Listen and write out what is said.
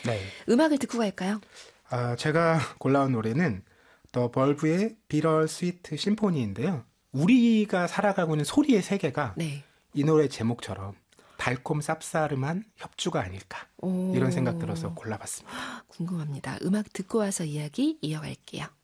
네. 음악을 듣고 갈까요? 제가 골라온 노래는 더 벌브의 비럴 스위트 심포니인데요. 우리가 살아가고 있는 소리의 세계가 네. 이 노래 제목처럼 달콤 쌉싸름한 협주가 아닐까 이런 생각 들어서 골라봤습니다. 궁금합니다. 음악 듣고 와서 이야기 이어갈게요.